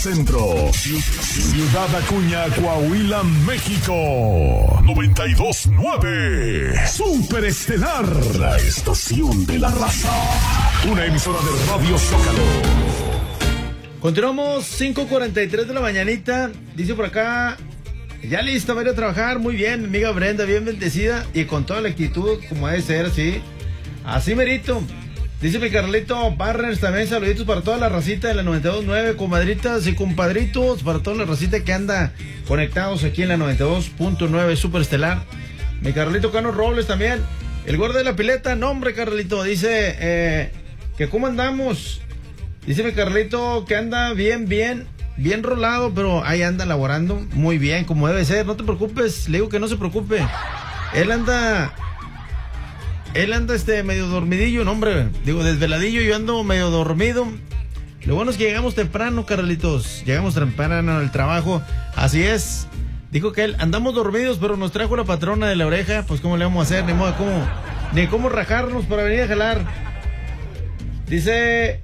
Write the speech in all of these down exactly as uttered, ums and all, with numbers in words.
Centro, Ciudad Acuña, Coahuila, México. noventa y dos punto nueve. Super Estelar, la estación de la raza. Una emisora de Radio Zócalo. Continuamos, cinco cuarenta y tres de la mañanita. Dice por acá, ya lista para ir a trabajar. Muy bien, mi amiga Brenda, bien bendecida y con toda la actitud como debe ser, sí. Así merito. Dice mi Carlito Barnes también, saluditos para toda la racita de la noventa y dos punto nueve, comadritas y compadritos, para toda la racita que anda conectados aquí en la noventa y dos punto nueve Super Estelar. Mi Carlito Cano Robles también, el gordo de la pileta, nombre Carlito, dice eh, que cómo andamos. Dice mi Carlito que anda bien, bien, bien rolado, pero ahí anda laborando muy bien, como debe ser, no te preocupes, le digo que no se preocupe. Él anda... Él anda este medio dormidillo, no hombre, digo desveladillo, yo ando medio dormido. Lo bueno es que llegamos temprano, Carlitos, llegamos temprano al trabajo, así es. Dijo que él, andamos dormidos, pero nos trajo la patrona de la oreja, pues cómo le vamos a hacer, ni modo cómo, ni cómo rajarnos para venir a jalar. Dice,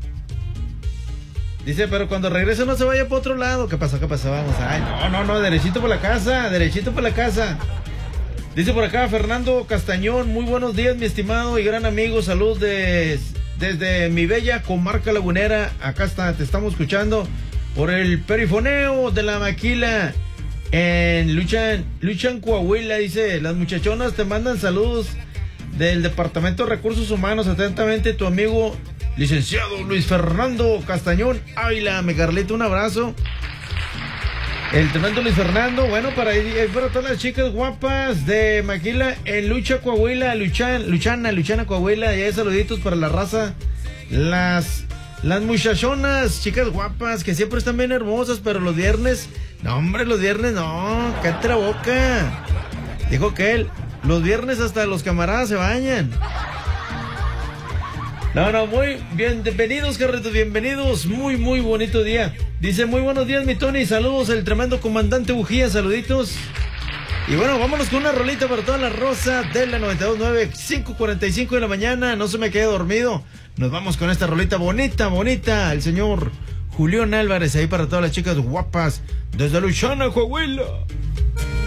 dice, pero cuando regrese no se vaya para otro lado. ¿Qué pasó? ¿Qué pasó? Vamos, ay, no, no, no, derechito por la casa, derechito por la casa. Dice por acá Fernando Castañón, muy buenos días mi estimado y gran amigo, salud de, desde mi bella comarca lagunera, acá está, te estamos escuchando por el perifoneo de la maquila en Luchan, Luchan Coahuila, dice, las muchachonas te mandan saludos del Departamento de Recursos Humanos, atentamente tu amigo licenciado Luis Fernando Castañón Ávila, me Carlito, un abrazo. El tremendo Luis Fernando, bueno, para, para todas las chicas guapas de Maquila en Lucha, Coahuila, Luchan, Luchana, Luchana, Coahuila, y hay saluditos para la raza, las, las muchachonas, chicas guapas, que siempre están bien hermosas, pero los viernes, no hombre, los viernes no, cállate la boca, dijo que él, los viernes hasta los camaradas se bañan. No, no, muy bienvenidos, Carlitos, bienvenidos, muy, muy bonito día. Dice, muy buenos días, mi Tony, saludos, el tremendo comandante Bujía, saluditos. Y bueno, vámonos con una rolita para toda la rosa de la noventa y dos punto nueve, cinco cuarenta y cinco de la mañana, no se me quede dormido. Nos vamos con esta rolita bonita, bonita, el señor Julián Álvarez, ahí para todas las chicas guapas, desde Luchana, Coahuila.